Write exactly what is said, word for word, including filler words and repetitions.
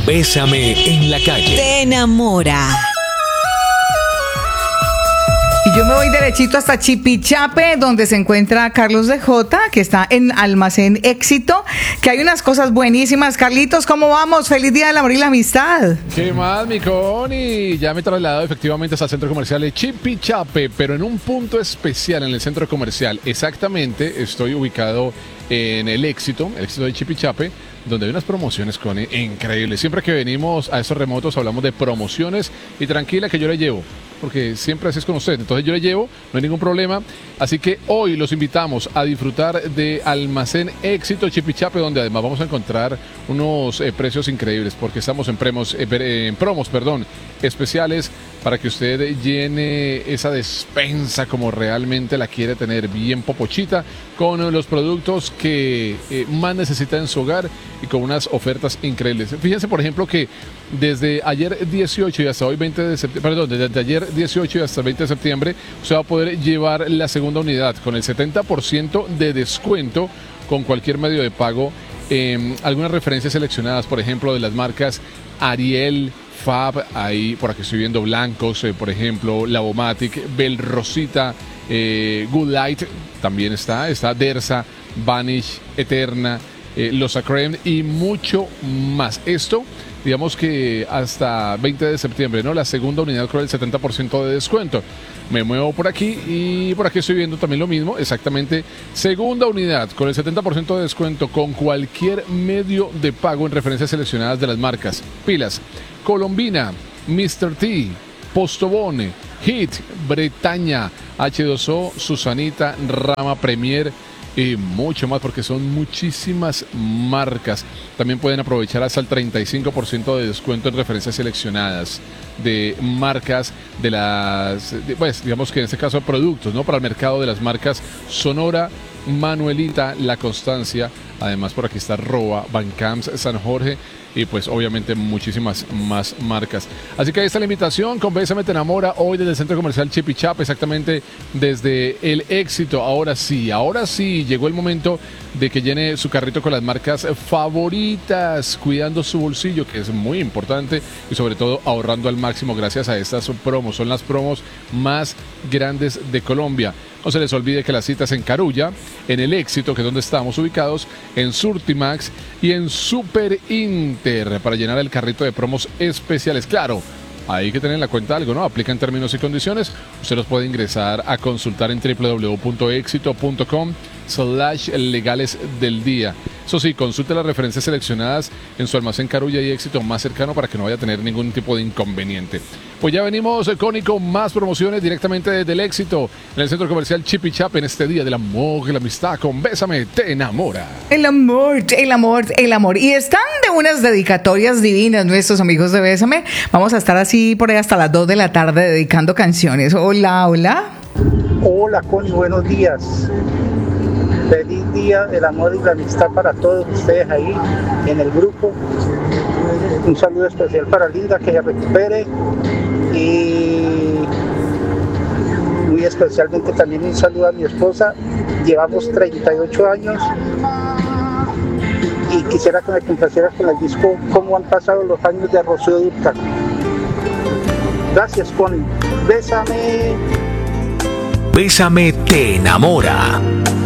Bésame en la calle. Te enamora. Y yo me voy derechito hasta Chipichape, donde se encuentra Carlos de Jota, que está en Almacén Éxito, que hay unas cosas buenísimas. Carlitos, ¿cómo vamos? Feliz Día del Amor y la Amistad. ¿Qué más, mi Connie? Ya me he trasladado efectivamente hasta el centro comercial de Chipichape, pero en un punto especial en el centro comercial. Exactamente, estoy ubicado en el Éxito, el Éxito de Chipichape, donde hay unas promociones, Connie, increíbles. Siempre que venimos a estos remotos hablamos de promociones y tranquila que yo le llevo, porque siempre así es con usted. Entonces yo le llevo, no hay ningún problema. Así que hoy los invitamos a disfrutar de Almacén Éxito Chipichape, donde además vamos a encontrar unos eh, precios increíbles, porque estamos en promos, eh, en promos, perdón, especiales para que usted llene esa despensa como realmente la quiere tener, bien popochita, con los productos que eh, más necesita en su hogar y con unas ofertas increíbles. Fíjense, por ejemplo, que desde ayer dieciocho y hasta hoy veinte de septiembre, perdón, desde ayer dieciocho y hasta el veinte de septiembre, usted va a poder llevar la segunda unidad con el setenta por ciento de descuento con cualquier medio de pago. Eh, algunas referencias seleccionadas, por ejemplo, de las marcas Ariel, Fab, ahí por aquí estoy viendo Blancos, eh, por ejemplo, Lavomatic, Bel Rosita, eh, Good Light, también está, está Dersa, Vanish, Eterna, eh, Los Acrem y mucho más. Esto, digamos que hasta veinte de septiembre, ¿no? La segunda unidad con el setenta por ciento de descuento. Me muevo por aquí y por aquí estoy viendo también lo mismo, exactamente, segunda unidad con el setenta por ciento de descuento con cualquier medio de pago en referencias seleccionadas de las marcas Pilas, Colombina, mister T, Postobón, Hit, Bretaña, H dos O, Susanita, Rama Premier y mucho más, porque son muchísimas marcas. También pueden aprovechar hasta el treinta y cinco por ciento de descuento en referencias seleccionadas de marcas de las, de, pues digamos que en este caso productos, ¿no? Para el mercado de las marcas Sonora, Manuelita, La Constancia. Además por aquí está Roa, Van Camps, San Jorge y pues obviamente muchísimas más marcas. Así que ahí está la invitación con Bésame Te Enamora, hoy desde el Centro Comercial Chipichape, exactamente desde el Éxito. Ahora sí, ahora sí, llegó el momento de que llene su carrito con las marcas favoritas, cuidando su bolsillo, que es muy importante, y sobre todo ahorrando al máximo gracias a estas promos. Son las promos más grandes de Colombia. No se les olvide que las citas en Carulla, en el Éxito, que es donde estamos ubicados, en Surtimax y en Super Inter, para llenar el carrito de promos especiales. Claro, hay que tener en la cuenta algo, ¿no? Aplican términos y condiciones. Usted los puede ingresar a consultar en doble u doble u doble u punto éxito punto com slash legales del día. Eso sí, consulte las referencias seleccionadas en su almacén Carulla y Éxito más cercano para que no vaya a tener ningún tipo de inconveniente. Pues ya venimos con y con más promociones directamente desde el Éxito en el Centro Comercial Chipichape en este Día del Amor y la Amistad con Bésame Te Enamora. El amor, el amor, el amor. Y están de unas dedicatorias divinas nuestros amigos de Bésame. Vamos a estar así por ahí hasta las dos de la tarde dedicando canciones. Hola, hola. Hola, Connie, buenos días. Feliz Día del Amor y la Amistad para todos ustedes ahí en el grupo. Un saludo especial para Linda, que ella recupere. Y muy especialmente también un saludo a mi esposa. Llevamos treinta y ocho años y quisiera que me complacieras con el disco Cómo han pasado los años de Rocío Dúrcal. Gracias, Connie. Bésame. Bésame Te Enamora.